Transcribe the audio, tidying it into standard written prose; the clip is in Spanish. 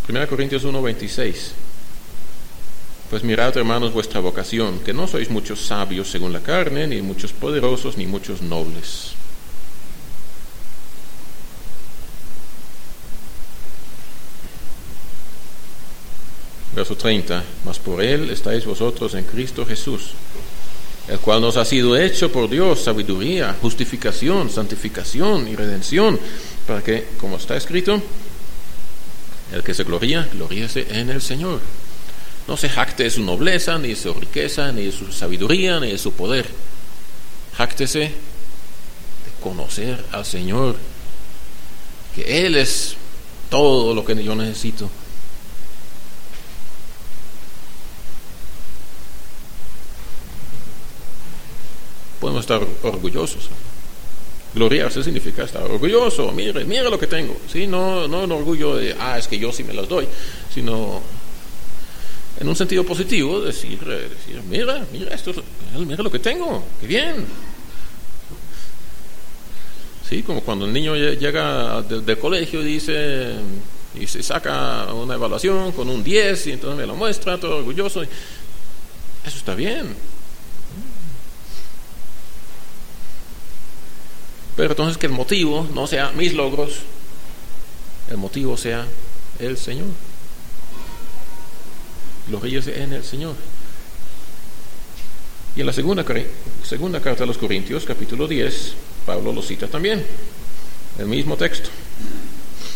1 Corintios 1:26. Pues mirad, hermanos, vuestra vocación, que no sois muchos sabios según la carne, ni muchos poderosos, ni muchos nobles. Verso 30. Mas por él estáis vosotros en Cristo Jesús, el cual nos ha sido hecho por Dios sabiduría, justificación, santificación y redención, para que, como está escrito, el que se gloría, gloríese en el Señor. No se jacte de su nobleza, ni de su riqueza, ni de su sabiduría, ni de su poder. Jáctese de conocer al Señor, que Él es todo lo que yo necesito. Podemos estar orgullosos. Gloriarse significa estar orgulloso. Mire lo que tengo. ¿Sí? No un orgullo de, es que yo sí me las doy, sino en un sentido positivo, decir mira esto, mira lo que tengo, qué bien. Sí, como cuando el niño llega del colegio y dice, y se saca una evaluación con un 10 y entonces me lo muestra todo orgulloso. Eso está bien. Pero entonces que el motivo no sea mis logros, el motivo sea el Señor. Gloríese en el Señor. Y en la segunda carta a los Corintios, capítulo 10, Pablo lo cita también, el mismo texto.